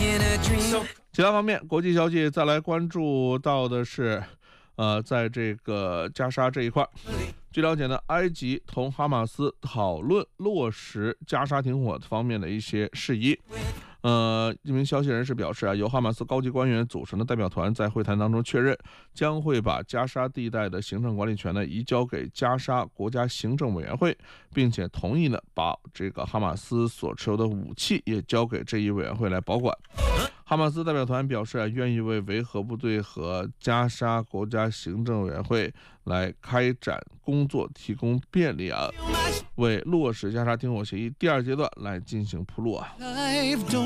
其他方面，国际消息再来关注到的是，在这个加沙这一块，据了解呢，埃及同哈马斯讨论落实加沙停火方面的一些事宜。一名消息人士表示由哈马斯高级官员组成的代表团在会谈当中确认，将会把加沙地带的行政管理权呢移交给加沙国家行政委员会，并且同意呢把这个哈马斯所持有的武器也交给这一委员会来保管。哈马斯代表团表示愿意为维和部队和加沙国家行政委员会来开展工作提供便利为落实加沙停火协议第2阶段来进行铺路